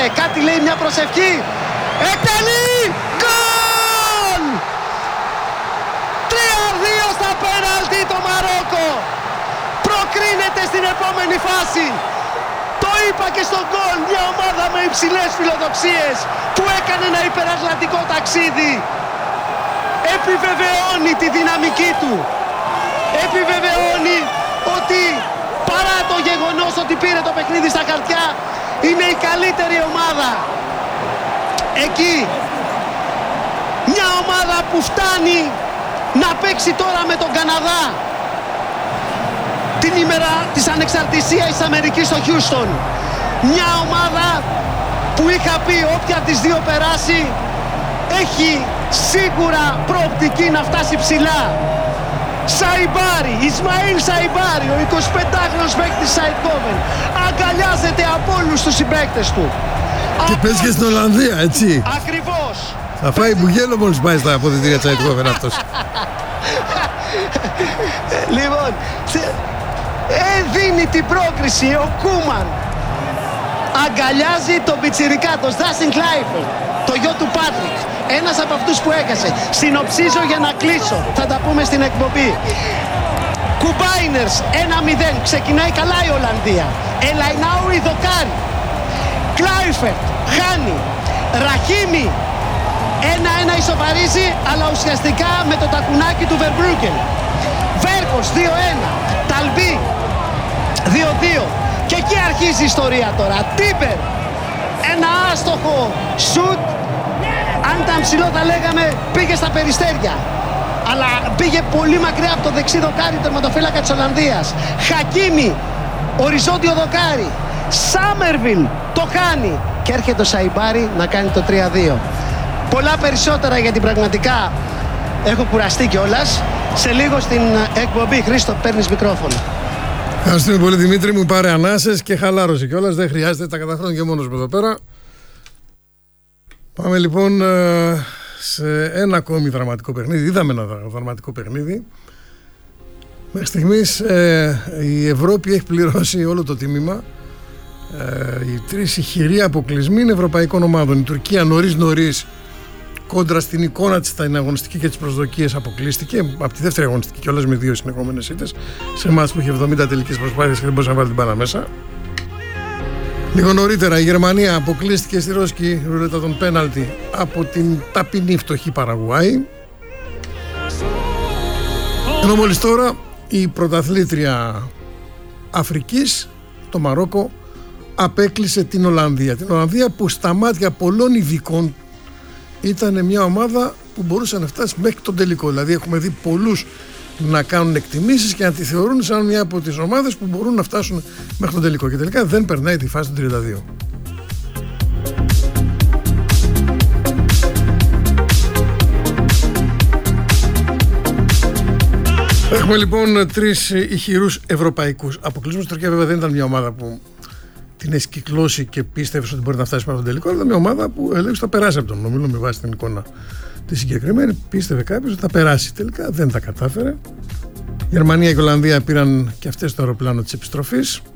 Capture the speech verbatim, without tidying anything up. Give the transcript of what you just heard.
κάτι λέει, μια προσευχή. Εκτελεί! Γκολ! τρία δύο στα πέναλτι το Μαρόκο. Προκρίνεται στην επόμενη φάση. Το είπα και στον γκολ, μια ομάδα με υψηλές φιλοδοξίες που έκανε ένα υπερατλαντικό ταξίδι. Επιβεβαιώνει τη δυναμική του. Επιβεβαιώνει ότι παρά το γεγονός ότι πήρε το παιχνίδι στα χαρτιά, είναι η καλύτερη ομάδα. Εκεί μια ομάδα που φτάνει να παίξει τώρα με τον Καναδά την ημέρα της ανεξαρτησίας της Αμερικής στο Χιούστον. Μια ομάδα που είχα πει όποια από τις δύο περάσει έχει σίγουρα προοπτική να φτάσει ψηλά. Σαϊμπάρι, Ισμαήλ Σαϊμπάρι, ο εικοσιπεντάχρονος παίκτης Σαϊτκόβεν, αγκαλιάζεται από όλους τους συμπαίκτες του. Και παίζει και στην Ολλανδία, έτσι. Ακριβώς. Θα φάει μπουγέλο μόλις πάει στα αποδυτήρια της Σαϊτκόβεν αυτός. Λοιπόν, ε, δίνει την πρόκριση ο Κούμαν. Αγκαλιάζει τον πιτσιρικά, τον Στάσιν Κλάιφερ, το γιο του Πάτρικ. Ένας από αυτούς που έχασε. Συνοψίζω για να κλείσω. Θα τα πούμε στην εκπομπή. Κουμπάινερς ένα μηδέν. Ξεκινάει καλά η Ολλανδία. Ελαϊνάου Ιδοκάρη. Κλάιφερ χάνει. Ραχίμι ένα ένα ισοφαρίζει, αλλά ουσιαστικά με το τακουνάκι του Βερμπρούκεν. Βέρκος δύο ένα. Ταλμπί δύο δύο. Και εκεί αρχίζει η ιστορία τώρα. Τίμπερ ένα άστοχο σουτ. Αν ήταν ψηλό θα λέγαμε πήγε στα περιστέρια. Αλλά πήγε πολύ μακριά από το δεξί δοκάρι τερματοφύλακα της Ολλανδίας. Χακίμι, οριζόντιο δοκάρι. Σάμερβιλ το χάνει. Και έρχεται ο Σαϊμπάρι να κάνει το τρία δύο. Πολλά περισσότερα γιατί πραγματικά έχω κουραστεί κιόλας. Σε λίγο στην εκπομπή. Χρήστο, παίρνεις μικρόφωνο. Ευχαριστούμε πολύ Δημήτρη μου, πάρε ανάσες και χαλάρωσε κιόλας. Δεν χρειάζεται, τα καταφέρνω και μόνος μου εδώ πέρα. Πάμε λοιπόν σε ένα ακόμη δραματικό παιχνίδι. Είδαμε ένα δραματικό παιχνίδι. Μέχρι στιγμής ε, η Ευρώπη έχει πληρώσει όλο το τίμημα. Ε, οι τρεις ηχηροί αποκλεισμοί είναι ευρωπαϊκών ομάδων. Η Τουρκία νωρίς νωρίς κόντρα στην εικόνα της, στην αγωνιστική και τις προσδοκίες αποκλείστηκε από τη δεύτερη αγωνιστική κιόλας με δύο συνεχόμενες ήττες σε εμάς που είχε εβδομήντα τελικές προσπάθειες και δεν μπορούσε να βάλει την μπάλα μέσα. Λίγο νωρίτερα η Γερμανία αποκλείστηκε στη ρόσκη ρουλέτα των πέναλτι από την ταπεινή φτωχή Παραγουάη. Ενώ μόλις τώρα η πρωταθλήτρια Αφρικής, το Μαρόκο, απέκλεισε την Ολλανδία. Την Ολλανδία που στα μάτια πολλών ειδικών ήταν μια ομάδα που μπορούσε να φτάσει μέχρι τον τελικό. Δηλαδή έχουμε δει πολλούς να κάνουν εκτιμήσεις και να τη θεωρούν σαν μια από τις ομάδες που μπορούν να φτάσουν μέχρι τον τελικό. Και τελικά δεν περνάει τη φάση των τριάντα δύο. Έχουμε λοιπόν τρεις ηχηρούς ευρωπαϊκούς αποκλεισμούς. Η Τουρκία βέβαια δεν ήταν μια ομάδα που την έχει κυκλώσει και πίστευε ότι μπορεί να φτάσει μέχρι τον τελικό, αλλά ήταν μια ομάδα που έλεγε ότι θα περάσει από τον όμιλο με βάση την εικόνα τη συγκεκριμένη. Πίστευε κάποιος ότι θα περάσει. Τελικά δεν τα κατάφερε. Η Γερμανία και η Ολλανδία πήραν και αυτές το αεροπλάνο της επιστροφής.